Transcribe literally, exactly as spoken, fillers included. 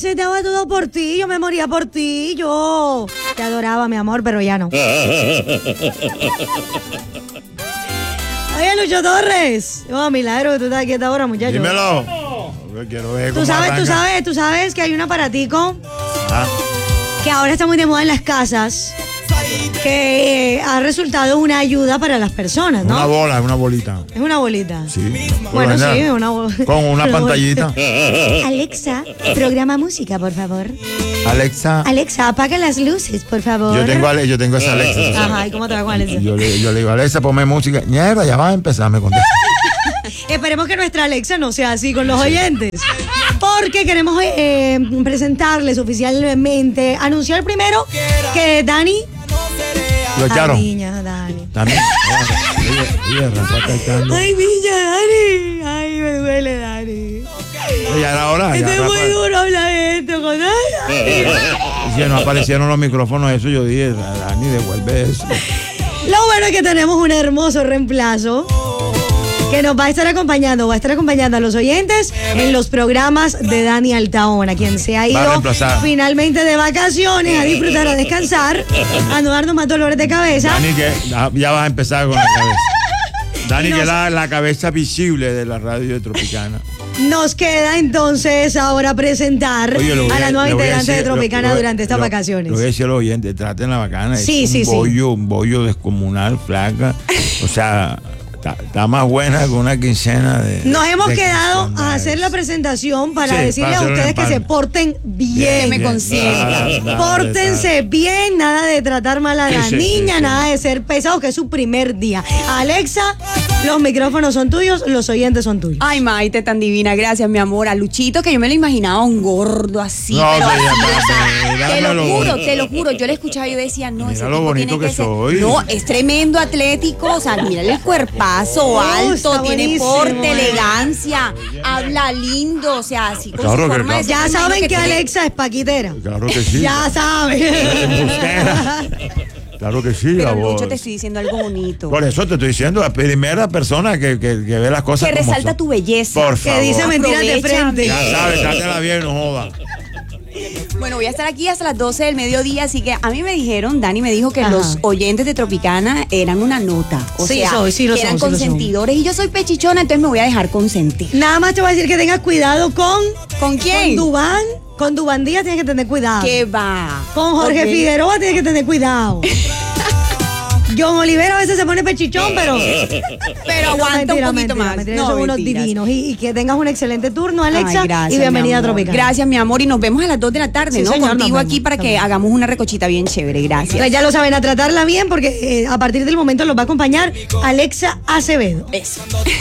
antes daba todo por ti, yo me moría por ti, yo te adoraba, mi amor, pero ya no. Oye, Lucho Torres. Oh, milagro que tú estás aquí a esta hora, muchacho. Dímelo. Quiero ver Tú cómo sabes, arranca. tú sabes, tú sabes que hay un aparatico Ah, que ahora está muy de moda en las casas, que eh, ha resultado una ayuda para las personas, ¿no? Una bola, una bolita. Es una bolita. Sí. Bueno, ¿Verdad? sí, una bolita. Con una pantallita. Alexa, programa música, por favor. Alexa. Alexa, apaga las luces, por favor. Yo tengo, Ale- yo tengo esa Alexa. Ajá, ¿y cómo te va con Alexa? Yo le, yo le digo, Alexa, ponme música. Mierda, ya va a empezar, me contesta. Esperemos que nuestra Alexa no sea así con los oyentes. Porque queremos eh, presentarles oficialmente, anunciar primero que Dani. Lo echaron. Ay, niña, Dani. También. Oye, oye, Rafa está echando. Ay, niña, Dani. Ay, me duele, Dani. Ya era hora. Esto Ya, es muy Rafa. duro hablar de esto con Dani. Si no aparecieron los micrófonos, eso yo dije, Dani, devuelve eso. Lo bueno es que tenemos un hermoso reemplazo que nos va a estar acompañando, va a estar acompañando a los oyentes en los programas de Dani Altaona, quien se ha Va a ido reemplazar. finalmente de vacaciones a disfrutar, a descansar, a no darnos más dolores de cabeza. Dani, que ah, ya vas a empezar con la cabeza. Dani, Y que es nos- la, la cabeza visible de la radio de Tropicana. Nos queda entonces ahora presentar Oye, lo voy a la nueva le voy a integrante de decir- Tropicana lo- lo- durante estas lo- vacaciones. Lo voy a decir a los oyentes, traten la bacana. Sí, es sí, un sí. bollo, un bollo descomunal, flaca. O sea, está, está más buena que una quincena de. Nos hemos de quedado a quincenas. hacer la presentación para Sí, decirle para a hacer un ustedes que empalme. se porten bien. Bien, me bien. consientan. Nada, nada de Pórtense bien, nada de tratar mal a Sí, la sí, niña, sí, sí. nada de ser pesados, que es su primer día. Alexa, los micrófonos son tuyos, los oyentes son tuyos. Ay, Maite, tan divina, gracias, mi amor. A Luchito, que yo me lo imaginaba un gordo así. No, pero pero ya, así, pero, o sea, pero, te lo dámelo juro, bonito. te lo juro. Yo le escuchaba y yo decía, no, Mira ese lo tipo bonito tiene que ser- soy. No, es tremendo atlético, o sea, mírale el cuerpazo Oh, alto, está tiene buenísimo, porte, eh. elegancia, habla lindo, o sea, así con Claro su que forma de claro. ser, Ya me imagino saben que tiene- Alexa es paquitera. Claro que sí. Ya saben. Embustera. Claro que sí, la Pero voz. Lucho, te estoy diciendo algo bonito. Por eso te estoy diciendo, la primera persona que, que, que ve las cosas Que como resalta son. tu belleza. Por Que favor. dice mentiras de Aprovechame. frente. Ya sabes, trátela bien, no joda. Bueno, voy a estar aquí hasta las doce del mediodía, así que a mí me dijeron, Dani me dijo que Ajá. los oyentes de Tropicana eran una nota. O Sí, sea, soy, sí lo que eran son, sí lo son. consentidores. Y yo soy pechichona, entonces me voy a dejar consentir. Nada más te voy a decir que tengas cuidado con. ¿Con quién? Con Dubán. Con Dubán Díaz tienes que tener cuidado. ¿Qué va? Con Jorge Ok. Figueroa tienes que tener cuidado. John Olivera a veces se pone pechichón, pero. Pero aguanta Mentira, un poquito mentira, más. mentira, No, son unos mentiras. divinos. Y, y que tengas un excelente turno, Alexa. Ay, gracias, y bienvenida a mi amor. Tropicana. Gracias, mi amor. Y nos vemos a las dos de la tarde, Sí, ¿no? señor, nos Contigo vemos. aquí para que Nos vemos. hagamos una recochita bien chévere. Gracias. Entonces, ya lo saben, a tratarla bien, porque eh, a partir del momento los va a acompañar Alexa Acevedo. Eso.